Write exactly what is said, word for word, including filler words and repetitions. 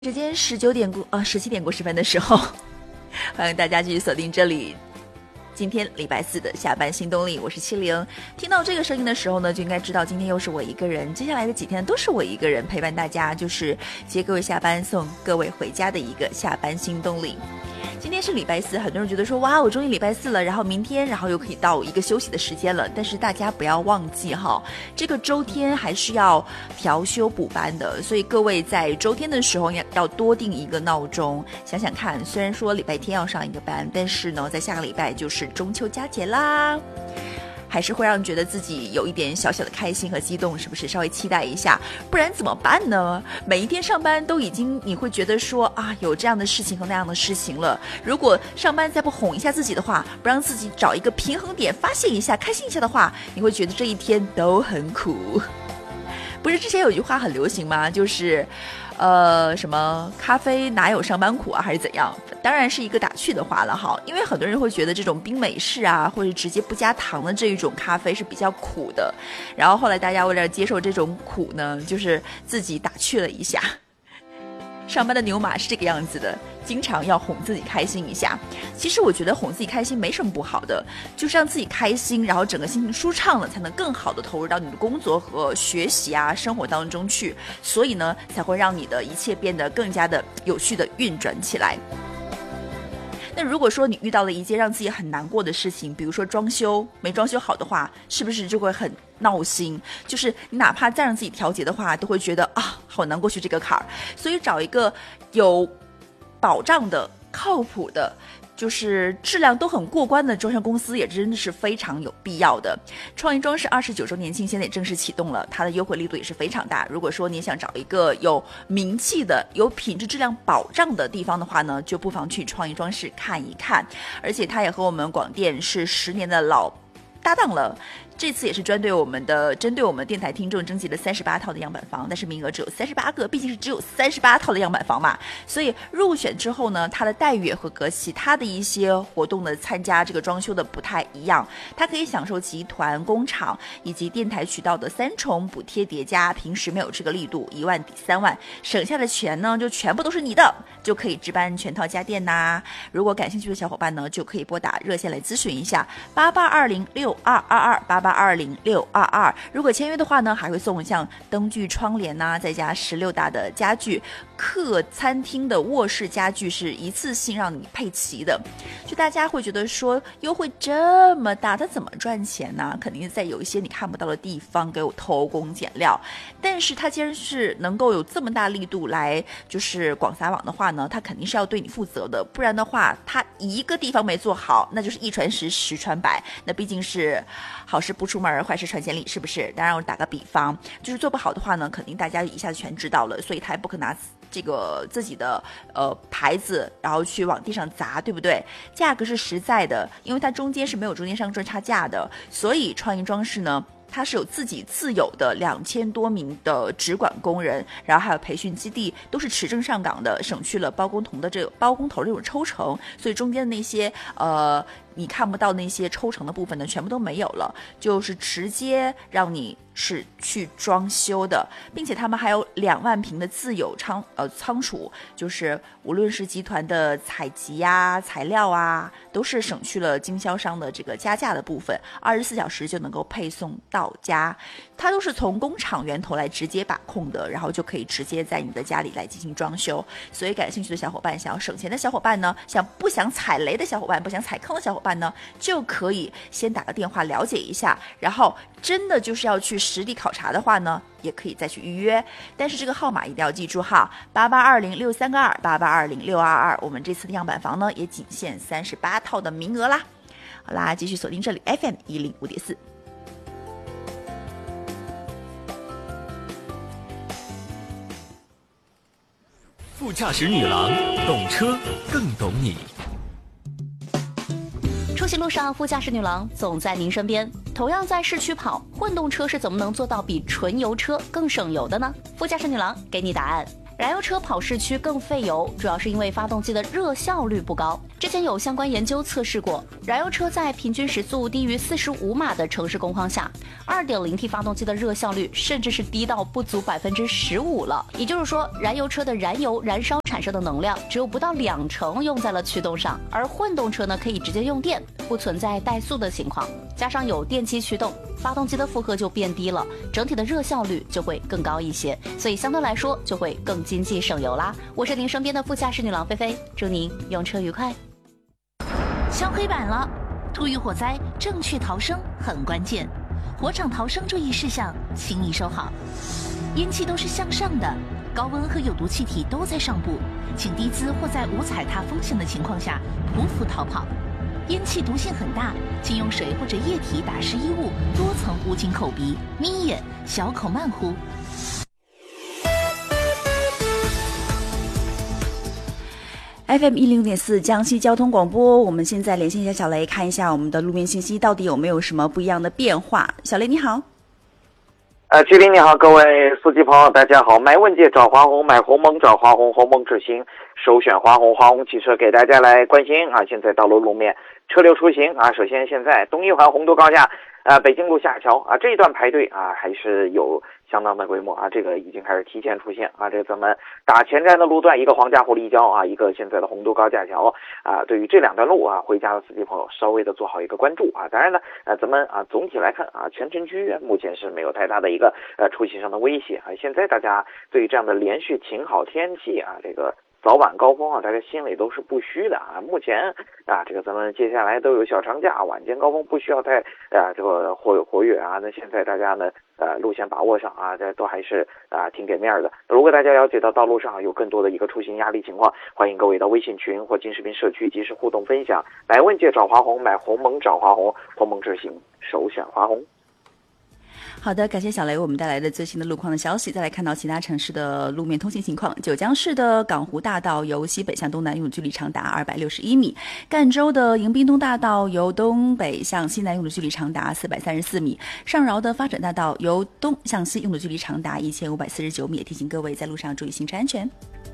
时间十九点过啊，十七点过十分的时候，欢迎大家继续锁定这里。今天礼拜四的下班新动力，我是七零。听到这个声音的时候呢，就应该知道今天又是我一个人。接下来的几天都是我一个人陪伴大家，就是接各位下班，送各位回家的一个下班新动力。今天是礼拜四，很多人觉得说哇，我终于礼拜四了，然后明天然后又可以到一个休息的时间了。但是大家不要忘记哈，这个周天还是要调休补班的，所以各位在周天的时候要要多定一个闹钟。想想看，虽然说礼拜天要上一个班，但是呢，在下个礼拜就是中秋佳节啦。还是会让你觉得自己有一点小小的开心和激动，是不是？稍微期待一下，不然怎么办呢？每一天上班都已经你会觉得说啊，有这样的事情和那样的事情了。如果上班再不哄一下自己的话，不让自己找一个平衡点发泄一下、开心一下的话，你会觉得这一天都很苦。不是之前有句话很流行吗？就是呃，什么咖啡哪有上班苦啊，还是怎样？当然是一个打趣的话了哈，因为很多人会觉得这种冰美式啊，或者直接不加糖的这一种咖啡是比较苦的。然后后来大家为了接受这种苦呢，就是自己打趣了一下。上班的牛马是这个样子的，经常要哄自己开心一下。其实我觉得哄自己开心没什么不好的，就是让自己开心，然后整个心情舒畅了，才能更好的投入到你的工作和学习啊、生活当中去。所以呢，才会让你的一切变得更加的有序的运转起来。那如果说你遇到了一件让自己很难过的事情，比如说装修没装修好的话，是不是就会很闹心？就是你哪怕再让自己调节的话，都会觉得啊，好难过去这个坎儿。所以找一个有保障的、靠谱的，就是质量都很过关的装修公司，也真的是非常有必要的。创意装饰二十九周年庆现在也正式启动了，它的优惠力度也是非常大。如果说你想找一个有名气的、有品质质量保障的地方的话呢，就不妨去创意装饰看一看。而且它也和我们广电是十年的老搭档了。这次也是针对我们的针对我们电台听众征集了三十八套的样板房，但是名额只有三十八个，毕竟是只有三十八套的样板房嘛，所以入选之后呢，它的待遇和和其他的一些活动的参加这个装修的不太一样，它可以享受集团、工厂以及电台渠道的三重补贴叠加，平时没有这个力度，一万抵三万，省下的钱呢就全部都是你的，就可以置办全套家电呐。如果感兴趣的小伙伴呢，就可以拨打热线来咨询一下八八二零六二二二八八二零六二二。如果签约的话呢，还会送像灯具、窗帘呐、啊，再加十六大的家具，客餐厅的卧室家具是一次性让你配齐的。就大家会觉得说优惠这么大，它怎么赚钱呢？肯定是在有一些你看不到的地方给我偷工减料。但是它既然是能够有这么大力度来就是广撒网的话呢，它肯定是要对你负责的，不然的话它一个地方没做好，那就是一传十十传百，那毕竟是好事不出门，坏事传千里，是不是？当然我打个比方，就是做不好的话呢，肯定大家一下子全知道了，所以他也不可拿这个自己的呃牌子然后去往地上砸，对不对？价格是实在的，因为它中间是没有中间商赚差价的，所以创意装饰呢，它是有自己自有的两千多名的直管工人，然后还有培训基地，都是持证上岗的，省去了包工头的这个包工头这种抽成，所以中间的那些呃你看不到那些抽成的部分呢，全部都没有了，就是直接让你是去装修的，并且他们还有两万平的自有仓呃仓储，就是无论是集团的采集啊、材料啊，都是省去了经销商的这个加价的部分，二十四小时就能够配送到家，它都是从工厂源头来直接把控的，然后就可以直接在你的家里来进行装修。所以感兴趣的小伙伴，想要省钱的小伙伴呢，想不想踩雷的小伙伴，不想踩坑的小伙伴呢，就可以先打个电话了解一下，然后真的就是要去实地考察的话呢，也可以再去预约。但是这个号码一定要记住哈，八八二零六三个二八八二零六二二。我们这次的样板房呢，也仅限三十八套的名额啦。好啦，继续锁定这里 F M 一零五点四。 副驾驶女郎，懂车更懂你。 出行路上，副驾驶女郎总在您身边。同样在市区跑，混动车是怎么能做到比纯油车更省油的呢？副驾驶女郎给你答案。 燃油车跑市区更费油，主要是因为发动机的热效率不高。之前有相关研究测试过，燃油车在平均时速低于四十五码的城市工况下， 二点零 T 发动机的热效率甚至是低到不足百分之十五了。也就是说，燃油车的燃油燃烧产生的能量只有不到两成用在了驱动上，而混动车呢可以直接用电，不存在怠速的情况。加上有电机驱动，发动机的负荷就变低了，整体的热效率就会更高一些，所以相对来说就会更经济省油啦。我是您身边的副驾驶女郎菲菲，祝您用车愉快。 敲黑板了，突遇火灾，正确逃生很关键。火场逃生注意事项，请你收好。烟气都是向上的，高温和有毒气体都在上部，请低姿或在无踩踏风险的情况下匍匐逃跑。烟气毒性很大，请用水或者液体打湿衣物，多层捂紧口鼻，眯眼，小口慢呼。 F M 一零六点四江西交通广播，我们现在连线一下小雷，看一下我们的路面信息到底有没有什么不一样的变化。小雷你好。 呃，麒麟你好，各位司机朋友大家好，买问界找华虹，买鸿蒙找华虹，鸿蒙智行首选华虹，华虹汽车给大家来关心啊，现在道路路面车流出行啊，首先现在东一环洪都高架啊，北京路下桥啊，这一段排队啊还是有相当的规模啊，这个已经开始提前出现啊，这个咱们打前站的路段，一个黄家湖立交啊，一个现在的洪都高架桥啊，对于这两段路啊，回家的司机朋友稍微的做好一个关注啊。当然呢，呃，咱们啊总体来看啊，全城区目前是没有太大的一个呃出行上的威胁啊。现在大家对于这样的连续晴好天气啊，这个早晚高峰啊，大家心里都是不虚的啊。目前啊，这个咱们接下来都有小长假，晚间高峰不需要太啊这个活活跃啊。那现在大家呢，呃，路线把握上啊，这都还是啊挺给面的。如果大家了解到道路上有更多的一个出行压力情况，欢迎各位到微信群或金视频社区及时互动分享。买问界找华虹，买鸿蒙找华虹，鸿蒙智行首选华虹。 好的，感谢小雷为我们带来的最新的路况的消息。再来看到其他城市的路面通行情况，九江市的港湖大道由西北向东南用的距离长达二百六十一米，赣州的迎宾东大道由东北向西南用的距离长达四百三十四米，上饶的发展大道由东向西用的距离长达一千五百四十九米。提醒各位在路上注意行车安全。